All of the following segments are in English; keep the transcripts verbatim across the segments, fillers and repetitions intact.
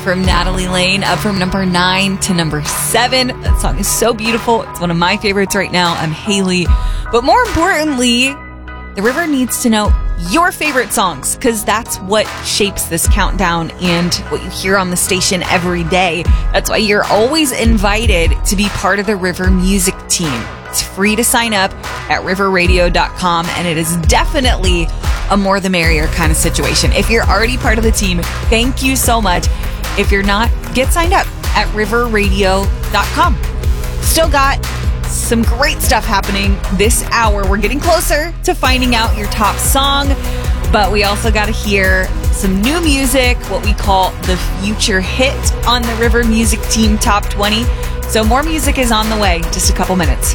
from Natalie Lane, up from number nine to number seven. That song is so beautiful. It's one of my favorites right now. I'm Haley. But more importantly, the river needs to know your favorite songs, because that's what shapes this countdown and what you hear on the station every day. That's why you're always invited to be part of the River Music Team. It's free to sign up at river radio dot com, and it is definitely a more the merrier kind of situation. If you're already part of the team, thank you so much. If you're not, get signed up at river radio dot com. Still got some great stuff happening this hour. We're getting closer to finding out your top song, but we also got to hear some new music, what we call the future hit on the River Music Team Top twenty. So more music is on the way. Just a couple minutes.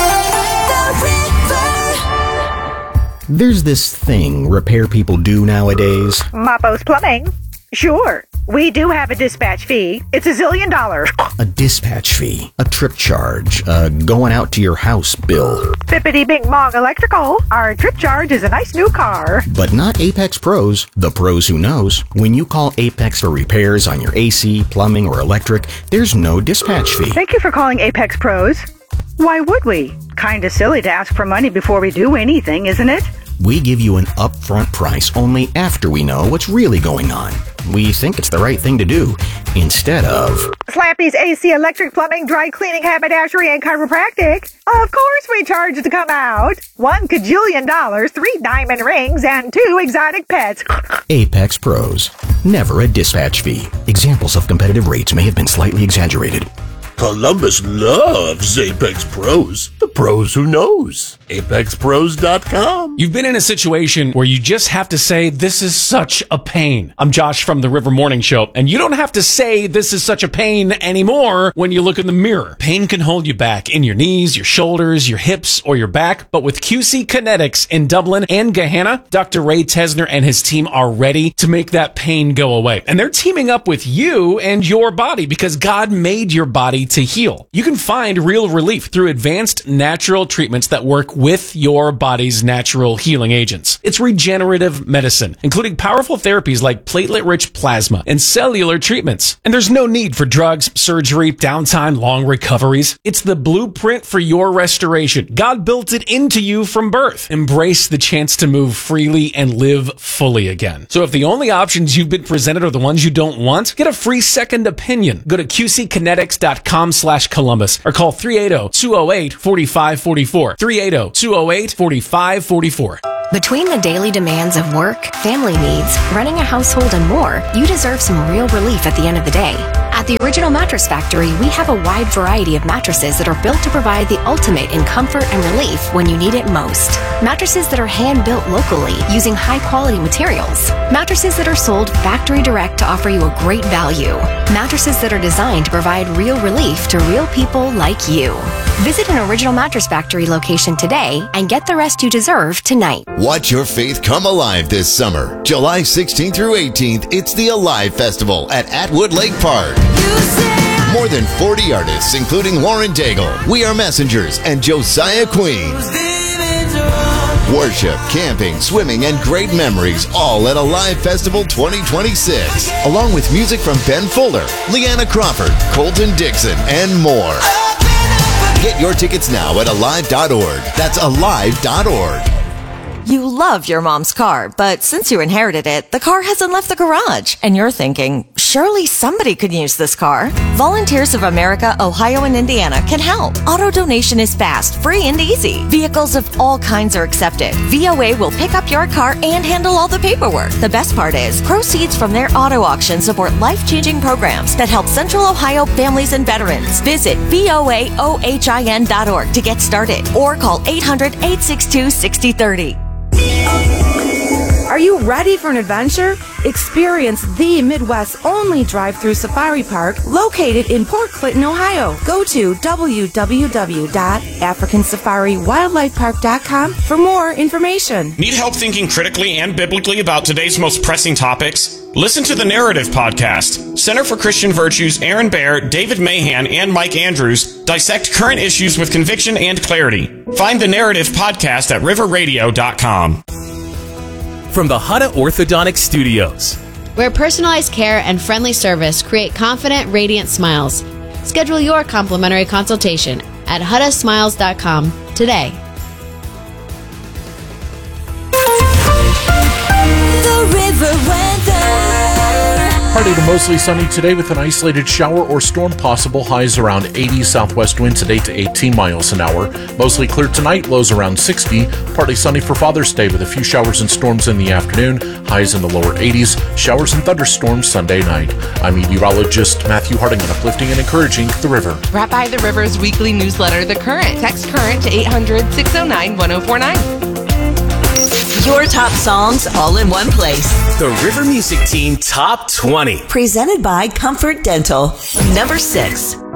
There's this thing repair people do nowadays. Mapo's Plumbing. Sure. We do have a dispatch fee. It's a zillion dollars. A dispatch fee, a trip charge, uh, going out to your house bill. Bippity Bing Bong Electrical. Our trip charge is a nice new car. But not Apex Pros, the pros who knows. When you call Apex for repairs on your A C, plumbing, or electric, there's no dispatch fee. Thank you for calling Apex Pros. Why would we? Kinda silly to ask for money before we do anything, isn't it? We give you an upfront price only after we know what's really going on. We think it's the right thing to do, instead of Slappy's A C, electric, plumbing, dry cleaning, haberdashery, and chiropractic. Of course we charge to come out. One cajillion dollars, three diamond rings, and two exotic pets. Apex Pros. Never a dispatch fee. Examples of competitive rates may have been slightly exaggerated. Columbus loves Apex Pros. The pros who knows. apex pros dot com. You've been in a situation where you just have to say, this is such a pain. I'm Josh from the River Morning Show, and you don't have to say this is such a pain anymore when you look in the mirror. Pain can hold you back in your knees, your shoulders, your hips, or your back, but with Q C Kinetics in Dublin and Gahanna, Doctor Ray Tesner and his team are ready to make that pain go away. And they're teaming up with you and your body because God made your body to heal. You can find real relief through advanced natural treatments that work with your body's natural healing agents. It's regenerative medicine, including powerful therapies like platelet-rich plasma and cellular treatments. And there's no need for drugs, surgery, downtime, long recoveries. It's the blueprint for your restoration. God built it into you from birth. Embrace the chance to move freely and live fully again. So if the only options you've been presented are the ones you don't want, get a free second opinion. Go to q c kinetics dot com slash Columbus or call three eight zero, two zero eight, four five four four. three eight zero, two zero eight, four five four four. Between the daily demands of work, family needs, running a household, and more, you deserve some real relief at the end of the day. At the Original Mattress Factory, we have a wide variety of mattresses that are built to provide the ultimate in comfort and relief when you need it most. Mattresses that are hand-built locally using high-quality materials. Mattresses that are sold factory direct to offer you a great value. Mattresses that are designed to provide real relief to real people like you. Visit an Original Mattress Factory location today and get the rest you deserve tonight. Watch your faith come alive this summer. July sixteenth through eighteenth, it's the Alive Festival at Atwood Lake Park. More than forty artists, including Lauren Daigle, We Are Messengers, and Josiah Queen. Worship, camping, swimming, and great memories, all at Alive Festival twenty twenty-six. Along with music from Ben Fuller, Leanna Crawford, Colton Dixon, and more. Get your tickets now at alive dot org. That's alive dot org. You love your mom's car, but since you inherited it, the car hasn't left the garage. And you're thinking, surely somebody could use this car. Volunteers of America, Ohio, and Indiana can help. Auto donation is fast, free, and easy. Vehicles of all kinds are accepted. V O A will pick up your car and handle all the paperwork. The best part is, proceeds from their auto auction support life-changing programs that help Central Ohio families and veterans. Visit V O A O H I N dot org to get started or call eight hundred, eight six two, six zero three zero. Are you ready for an adventure? Experience the Midwest's only drive-through safari park located in Port Clinton, Ohio. Go to w w w dot african safari wildlife park dot com for more information. Need help thinking critically and biblically about today's most pressing topics? Listen to the Narrative Podcast. Center for Christian Virtues, Aaron Baer, David Mahan, and Mike Andrews dissect current issues with conviction and clarity. Find the Narrative Podcast at river radio dot com. From the Hutta Orthodontic Studios, where personalized care and friendly service create confident, radiant smiles. Schedule your complimentary consultation at huda smiles dot com today. The River Weather. Partly to mostly sunny today with an isolated shower or storm possible. Highs around eighty, southwest winds at eight to eighteen miles an hour. Mostly clear tonight, lows around sixty. Partly sunny for Father's Day with a few showers and storms in the afternoon. Highs in the lower eighties. Showers and thunderstorms Sunday night. I'm meteorologist Matthew Harding on Uplifting and Encouraging the River. Brought by the River's weekly newsletter, The Current. Text Current to eight hundred, six oh nine, one oh four nine. Your top songs all in one place. The River Music Team Top twenty. Presented by Comfort Dental. Number six.